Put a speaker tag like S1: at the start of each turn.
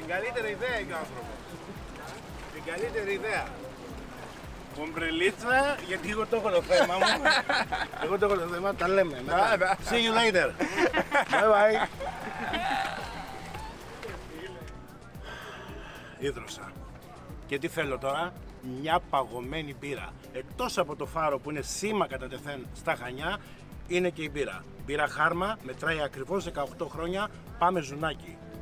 S1: Την καλύτερη ιδέα έχει ο άνθρωπος. Την καλύτερη ιδέα. Ομπρελίτσα, γιατί εγώ το έχω το θέμα μου. Εγώ το έχω το θέμα, τα λέμε. See you later. Bye bye. Ίδρωσα. Και τι θέλω τώρα, μια παγωμένη μπύρα. Εκτός από το φάρο που είναι σήμα κατά τεθέν στα Χανιά, είναι και η μπύρα. Μπύρα Χάρμα, μετράει ακριβώς 18 χρόνια, πάμε ζουνάκι.